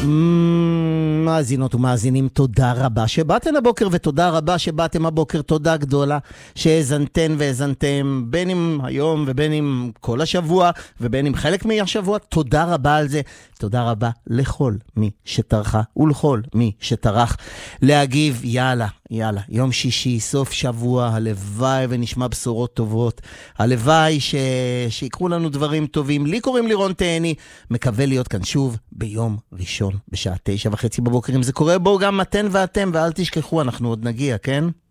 מאזינות ומאזינים, תודה רבה שבאתם הבוקר, ותודה רבה שבאתם הבוקר, תודה גדולה שהזנתן והזנתם, בין אם היום ובין אם כל השבוע ובין אם חלק מהשבוע. תודה רבה על זה. תודה רבה לכל מי שטרחה ולכל מי שטרח להגיב. יאללה, יום שישי, סוף שבוע, הלוואי ונשמע בשורות טובות, הלוואי שיקרו לנו דברים טובים. לי קוראים לירון תהני, מקווה להיות כאן שוב ביום ראשון בשעה 9:30 בבוקר. אם זה קורה, בואו גם אתן ואתם, ואל תשכחו, אנחנו עוד נגיע, כן?